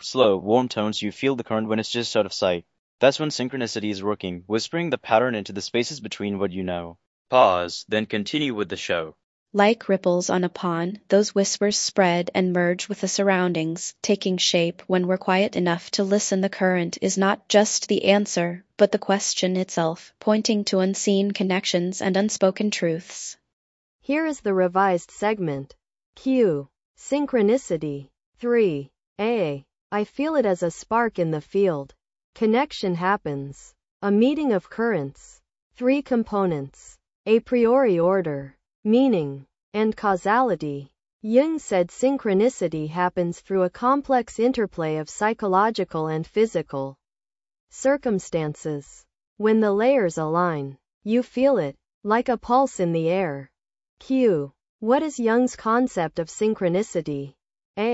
slow, warm tones, you feel the current when it's just out of sight. That's when synchronicity is working, whispering the pattern into the spaces between what you know. Pause, then continue with the show. Like ripples on a pond, those whispers spread and merge with the surroundings, taking shape when we're quiet enough to listen. The current is not just the answer, but the question itself, pointing to unseen connections and unspoken truths. Here is the revised segment. Q. Synchronicity. 3. A. I feel it as a spark in the field. Connection happens. A meeting of currents. 3 components. A priori order, meaning, and causality. Jung said synchronicity happens through a complex interplay of psychological and physical circumstances. When the layers align, you feel it, like a pulse in the air. Q. What is Jung's concept of synchronicity?